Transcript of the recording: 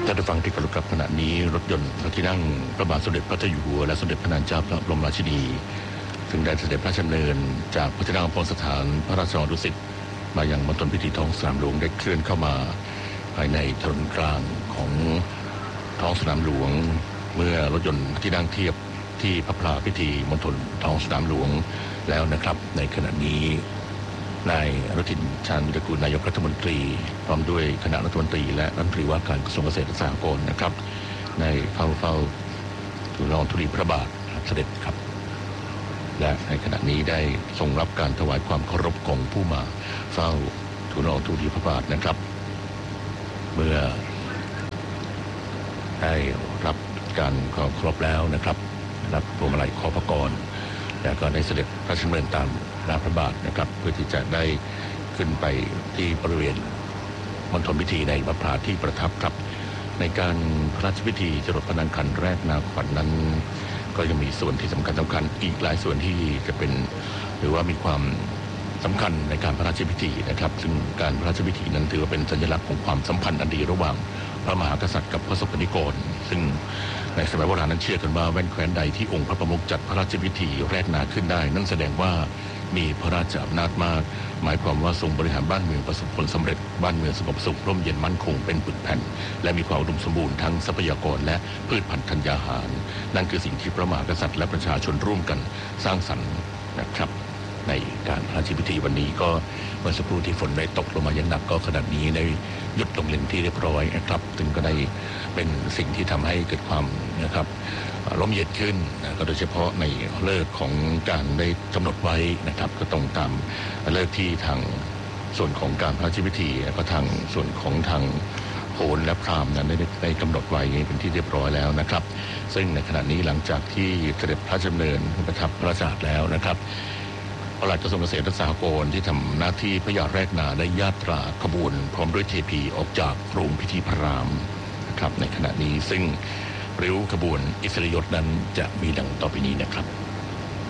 ท่านผู้ฟังที่เคารพครับขณะนี้รถยนต์พระที่นั่งพระบาทสมเด็จพระเจ้าอยู่หัวและสมเด็จพระนางเจ้าพระบรมราชินีซึ่งได้เสด็จพระราชดำเนินจากพระที่นั่งพรสถานพระราชวังดุสิตมายังมณฑลพิธีท้องสนามหลวงได้เคลื่อนเข้ามาภายในถนนกลางของท้องสนามหลวงเมื่อรถยนต์ที่นั่งเทียบที่พระพลาพิธีมณฑลท้องสนามหลวงแล้วนะครับในขณะนี้นายอนุทินชาญวิรากูลนายกรัฐมนตรีพร้อมด้วยคณะรัฐมนตรีและรัฐมนตรีว่าการกระทรวงเกษตรและสหกรณ์นะครับในเฝ้าทูลละอองธุลีพระบาทรับเสด็จครับและในขณะนี้ได้ทรงรับการถวายความเคารพของผู้มาเฝ้าทูลละอองธุลีพระบาทนะครับเมื่อได้รับการเคารพแล้วนะครับรับพวงมาลัยขอพระกรแล้วก็ได้เสด็จพระราชดำเนินตามรอยพระบาทนะครับเพื่อที่จะได้ขึ้นไปที่บริเวณมณฑลพิธีในพระพลาที่ประทับครับในการพระราชพิธีจรดพระนางคันแรกนาขวัญ นั้นก็ยังมีส่วนที่สำคัญอีกหลายส่วนที่จะเป็นหรือว่ามีความสำคัญในการพระราชพิธีนะครับซึ่งการพระราชพิธีนั้นถือว่าเป็นสัญลักษณ์ของความสัมพันธ์อันดีระหว่างพระมหากษัตริย์กับพระสกนิกรซึ่งในสมัยโบราณนั้นเชื่อกันว่าแว่นแคว้นใดที่องค์พระประมุขจัดพระราชพิธีแรกนาขึ้นได้นั่นแสดงว่ามีพระราชอำนาจมากหมายความว่าทรงบริหารบ้านเมืองประสบผลสำเร็จบ้านเมืองสงบสุขร่มเย็นมั่นคงเป็นปึกแผ่นและมีความอุดมสมบูรณ์ทั้งทรัพยากรและพืชพันธุ์ธัญญาหารนั่นคือสิ่งที่พระมหากษัตริย์และประชาชนร่วมกันสร้างสรรค์นะครับในการพระราชพิธีวันนี้ก็เมื่อสักครู่ที่ฝนได้ตกลงมาอย่างหนักก็ขณะนี้ได้หยุดลงเล็งที่เรียบร้อยนะครับซึ่งก็ได้เป็นสิ่งที่ทำให้เกิดความนะครับร่มเย็นขึ้นก็โดยเฉพาะในฤกษ์ของการได้กำหนดไว้นะครับก็ตรงตามฤกษ์ที่ทางส่วนของการพระราชพิธีและก็ทางส่วนของทางโหรและพราหมณ์นั้นได้กำหนดไว้เป็นที่เรียบร้อยแล้วนะครับซึ่งในขณะนี้หลังจากที่เสด็จพระราชดำเนินประทับพระราชาแล้วนะครับปลัดกระทรวงเกษตรและสหกรณ์ที่ทำหน้าที่พระยาแรกนาได้ญาตราขบวนพร้อมด้วยเทพีออกจากโรงพิธีพระรามนะครับในขณะนี้ซึ่งริ้วขบวนอิสริยยศนั้นจะมีดังต่อไปนี้นะครับ